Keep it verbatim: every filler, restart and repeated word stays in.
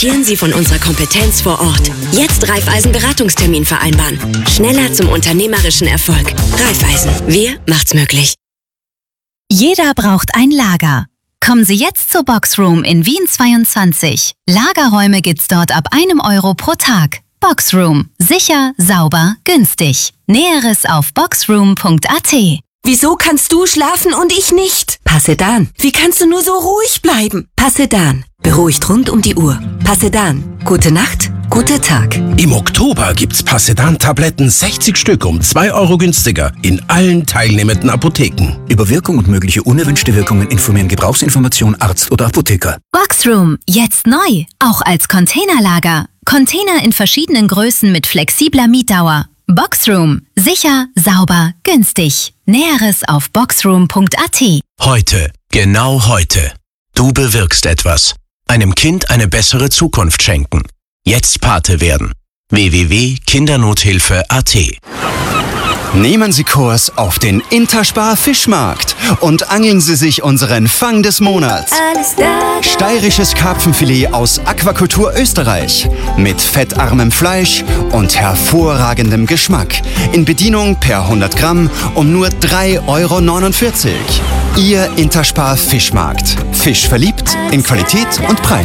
Profitieren Sie von unserer Kompetenz vor Ort. Jetzt Raiffeisen-Beratungstermin vereinbaren. Schneller zum unternehmerischen Erfolg. Raiffeisen. Wir macht's möglich. Jeder braucht ein Lager. Kommen Sie jetzt zur Boxroom in Wien zweiundzwanzig. Lagerräume gibt's dort ab einem Euro pro Tag. Boxroom. Sicher, sauber, günstig. Näheres auf boxroom punkt a t. Wieso kannst du schlafen und ich nicht? Passedan. Wie kannst du nur so ruhig bleiben? Passedan. Beruhigt rund um die Uhr. Passedan. Gute Nacht, guter Tag. Im Oktober gibt's Passedan-Tabletten sechzig Stück um zwei Euro günstiger in allen teilnehmenden Apotheken. Über Wirkung und mögliche unerwünschte Wirkungen informieren Gebrauchsinformation Arzt oder Apotheker. Boxroom. Jetzt neu. Auch als Containerlager. Container in verschiedenen Größen mit flexibler Mietdauer. Boxroom. Sicher, sauber, günstig. Näheres auf boxroom punkt a t. Heute, genau heute. Du bewirkst etwas. Einem Kind eine bessere Zukunft schenken. Jetzt Pate werden. w w w punkt kindernothilfe punkt a t. Nehmen Sie Kurs auf den Interspar Fischmarkt und angeln Sie sich unseren Fang des Monats. Steirisches Karpfenfilet aus Aquakultur Österreich mit fettarmem Fleisch und hervorragendem Geschmack. In Bedienung per hundert Gramm um nur drei Euro neunundvierzig. Ihr Interspar Fischmarkt. Fisch verliebt in Qualität und Preis.